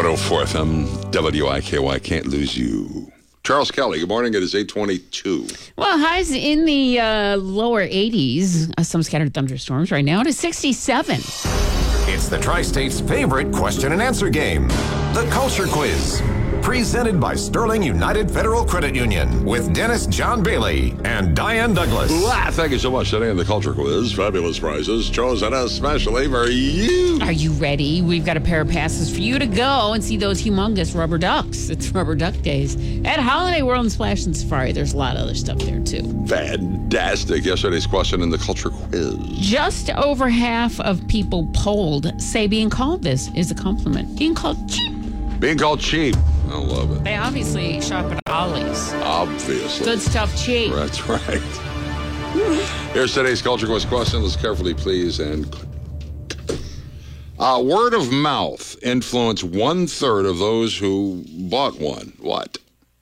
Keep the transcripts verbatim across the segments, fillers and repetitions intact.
one oh four F M, W I K Y, can't lose you. Charles Kelly, good morning. It is eight twenty-two. Well, highs in the uh, lower eighties, uh, some scattered thunderstorms right now. It is sixty-seven. It's the Tri-State's favorite question and answer game, the Culture Quiz. Presented by Sterling United Federal Credit Union with Dennis John Bailey and Diane Douglas. Wow, thank you so much. Today in the Culture Quiz, fabulous prizes chosen especially for you. Are you ready? We've got a pair of passes for you to go and see those humongous rubber ducks. It's Rubber Duck Days at Holiday World and Splash and Safari. There's a lot of other stuff there, too. Fantastic. Yesterday's question in the Culture Quiz. Just over half of people polled say being called this is a compliment. Being called cheap. Being called cheap. I love it. They obviously shop at Ollie's. Obviously. Good stuff cheap. That's right. Here's today's Culture Quiz question. Listen carefully, please. And uh, word of mouth influenced one third of those who bought one. What?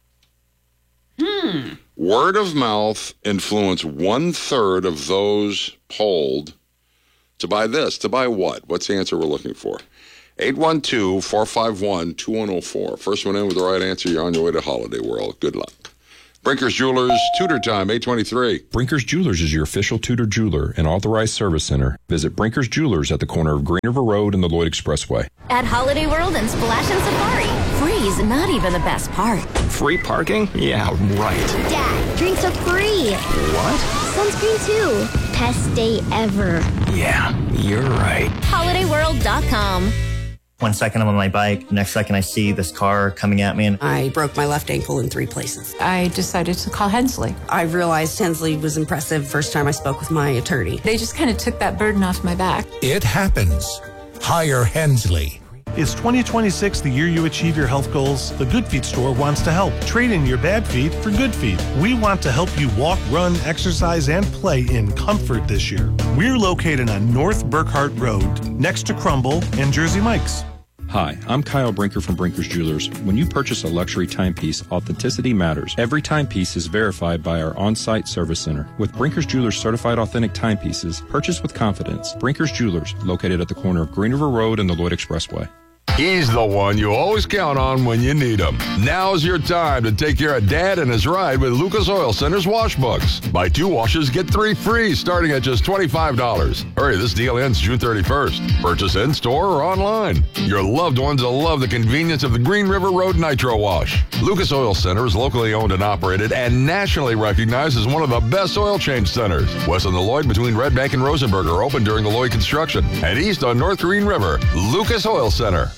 Hmm. Word of mouth influenced one third of those polled to buy this. To buy what? What's the answer we're looking for? eight one two, four five one, two one zero four. First one in with the right answer, you're on your way to Holiday World. Good luck. Brinkers Jewelers, Tudor Time, eight twenty-three. Brinkers Jewelers is your official Tudor jeweler and authorized service center. Visit Brinkers Jewelers at the corner of Green River Road and the Lloyd Expressway. At Holiday World and Splash and Safari, free is not even the best part. Free parking? Yeah, right. Dad, drinks are free. What? Sunscreen too. Best day ever. Yeah, you're right. holiday world dot com. One second I'm on my bike, next second I see this car coming at me. And I broke my left ankle in three places. I decided to call Hensley. I realized Hensley was impressive first time I spoke with my attorney. They just kind of took that burden off my back. It happens. Hire Hensley. Is twenty twenty-six the year you achieve your health goals? The Good Feet store wants to help. Trade in your bad feet for good feet. We want to help you walk, run, exercise, and play in comfort this year. We're located on North Burkhart Road, next to Crumble and Jersey Mike's. Hi, I'm Kyle Brinker from Brinker's Jewelers. When you purchase a luxury timepiece, authenticity matters. Every timepiece is verified by our on-site service center. With Brinker's Jewelers certified authentic timepieces, purchase with confidence. Brinker's Jewelers, located at the corner of Green River Road and the Lloyd Expressway. He's the one you always count on when you need him. Now's your time to take care of Dad and his ride with Lucas Oil Center's wash books. Buy two washes, get three free, starting at just twenty-five dollars. Hurry, this deal ends June thirty-first. Purchase in-store or online. Your loved ones will love the convenience of the Green River Road Nitro Wash. Lucas Oil Center is locally owned and operated and nationally recognized as one of the best oil change centers. West on the Lloyd between Red Bank and Rosenberg are open during the Lloyd construction. And east on North Green River, Lucas Oil Center.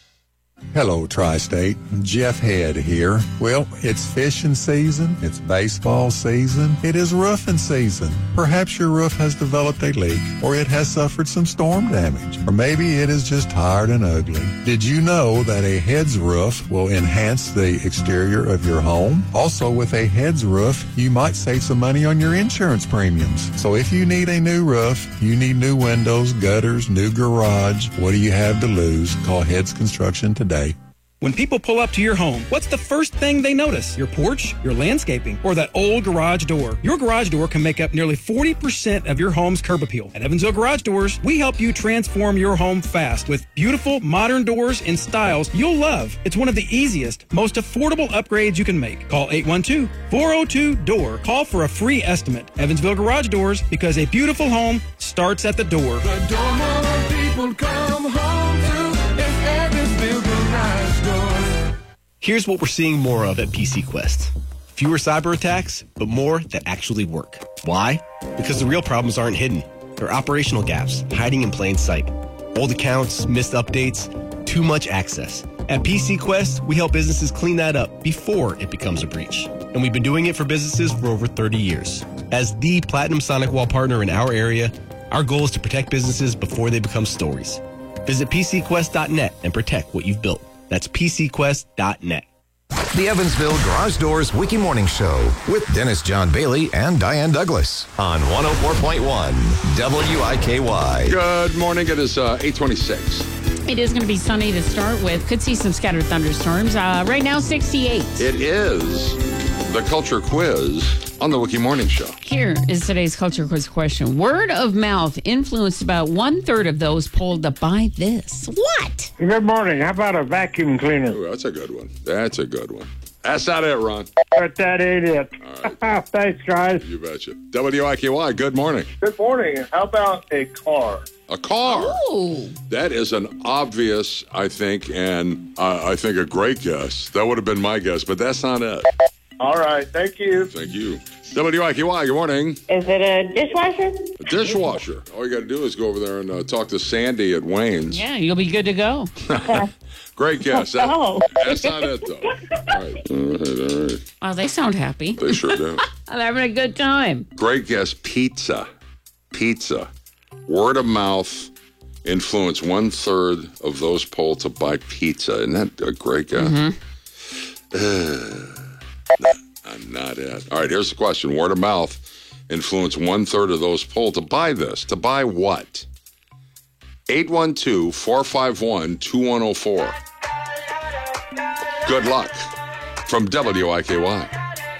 Hello, Tri-State. Jeff Head here. Well, it's fishing season. It's baseball season. It is roofing season. Perhaps your roof has developed a leak, or it has suffered some storm damage, or maybe it is just tired and ugly. Did you know that a Heads roof will enhance the exterior of your home? Also, with a Heads roof, you might save some money on your insurance premiums. So if you need a new roof, you need new windows, gutters, new garage, what do you have to lose? Call Heads Construction today. When people pull up to your home, what's the first thing they notice? Your porch, your landscaping, or that old garage door? Your garage door can make up nearly forty percent of your home's curb appeal. At Evansville Garage Doors, we help you transform your home fast with beautiful modern doors in styles you'll love. It's one of the easiest, most affordable upgrades you can make. Call eight one two, four oh two, D O O R. Call for a free estimate. Evansville Garage Doors, because a beautiful home starts at the door. The door more people come home to is Evansville Garage Doors. Here's what we're seeing more of at P C Quest. Fewer cyber attacks, but more that actually work. Why? Because the real problems aren't hidden. They're operational gaps, hiding in plain sight. Old accounts, missed updates, too much access. At P C Quest, we help businesses clean that up before it becomes a breach. And we've been doing it for businesses for over thirty years. As the Platinum SonicWall partner in our area, our goal is to protect businesses before they become stories. Visit P C quest dot net and protect what you've built. That's P C quest dot net. The Evansville Garage Doors Wiki Morning Show with Dennis John Bailey and Diane Douglas on one oh four point one W I K Y. Good morning. It is uh, eight twenty-six. It is going to be sunny to start with. Could see some scattered thunderstorms. Uh, right now, sixty-eight. It is the Culture Quiz on the Wiki Morning Show. Here is today's Culture Quiz question. Word of mouth influenced about one-third of those polled to buy this. What? Good morning. How about a vacuum cleaner? Ooh, that's a good one. That's a good one. That's not it, Ron. But that ain't it. Right. Thanks, guys. You betcha. W I Q Y, good morning. Good morning. How about a car? A car. Oh. That is an obvious, I think, and uh, I think a great guess. That would have been my guess, but that's not it. All right. Thank you. Thank you. W I Q Y, good morning. Is it a dishwasher? A dishwasher. All you got to do is go over there and uh, talk to Sandy at Wayne's. Yeah, you'll be good to go. Great guess. That, oh. That's not it, though. All right. All right. All right. Oh, they sound happy. They sure do. I'm having a good time. Great guess. Pizza. Pizza. Word of mouth influenced one-third of those polled to buy pizza. Isn't that a great guess? Mm-hmm. Uh, not, not it. All right, here's the question. Word of mouth influenced one-third of those polled to buy this. To buy what? eight one two, four five one, two one zero four. Good luck from W I K Y.